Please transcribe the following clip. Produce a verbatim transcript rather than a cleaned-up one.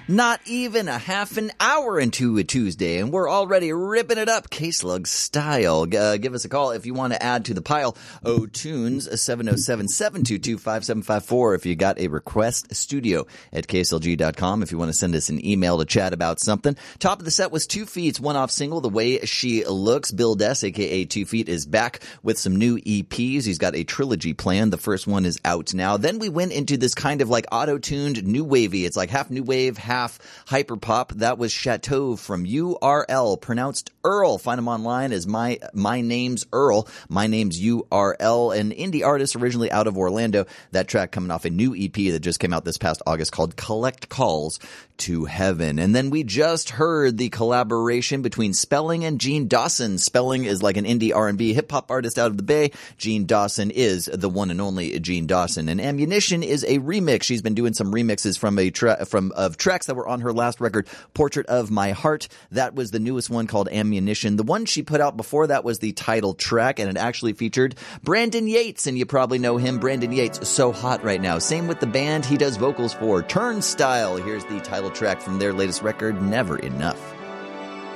Not even a half an hour into a Tuesday, and we're already ripping it up K-Slug style. Uh, give us a call if you want to add to the pile. Oh, tunes, seven oh seven, seven two two, five seven five four if you got a request, studio at K S L G dot com if you want to send us an email to chat about something. Top of the set was Two Feet's one-off single, The Way She Looks. Bill Dess, a k a. Two Feet, is back with some new E Ps. He's got a trilogy planned. The first one is out now. Then we went into this kind of like auto-tuned new wavy. It's like half new wave, half hyperpop. That was Chateau from U R L, pronounced Earl. Find him online as my my name's Earl. My name's U R L, an indie artist originally out of Orlando. That track coming off a new E P that just came out this past August called Collect Calls to Heaven. And then we just heard the collaboration between Spelling and Gene Dawson. Spelling is like an indie R and B hip hop artist out of the Bay. Gene Dawson is the one and only Gene Dawson. And Ammunition is a remix. She's been doing some remixes from a tra- from of tracks that were on her last record, Portrait of My Heart. That was the newest one called Ammunition. The one she put out before that was the title track, and it actually featured Brandon Yates, and you probably know him. Brandon Yates, so hot right now. Same with the band he does vocals for, Turnstile. Here's the title track from their latest record, Never Enough.